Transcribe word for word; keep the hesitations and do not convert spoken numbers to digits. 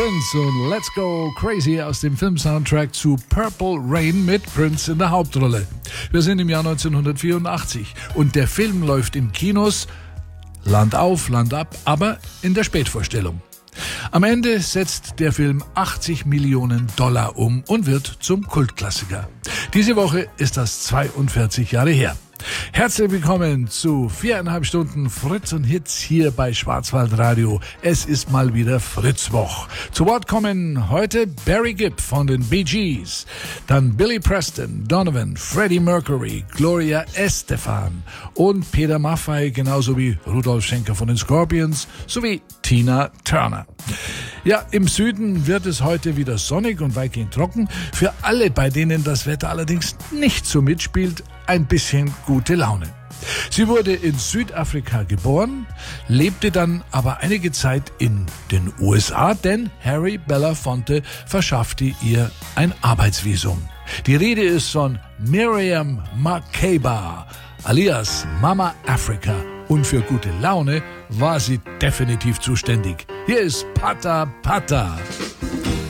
Prince und Let's Go Crazy aus dem Filmsoundtrack zu Purple Rain mit Prince in der Hauptrolle. Wir sind im Jahr neunzehnhundertvierundachtzig und der Film läuft in Kinos Land auf, Land ab, aber in der Spätvorstellung. Am Ende setzt der Film achtzig Millionen Dollar um und wird zum Kultklassiker. Diese Woche ist das zweiundvierzig Jahre her. Herzlich willkommen zu viereinhalb Stunden Fritz und Hits hier bei Schwarzwaldradio. Es ist mal wieder Fritzwoch. Zu Wort kommen heute Barry Gibb von den Bee Gees, dann Billy Preston, Donovan, Freddie Mercury, Gloria Estefan und Peter Maffay, genauso wie Rudolf Schenker von den Scorpions sowie Tina Turner. Ja, im Süden wird es heute wieder sonnig und weitgehend trocken. Für alle, bei denen das Wetter allerdings nicht so mitspielt, ein bisschen gute Laune. Sie wurde in Südafrika geboren, lebte dann aber einige Zeit in den U S A, denn Harry Belafonte verschaffte ihr ein Arbeitsvisum. Die Rede ist von Miriam Makeba, alias Mama Africa. Und für gute Laune war sie definitiv zuständig. Hier ist Pata Pata.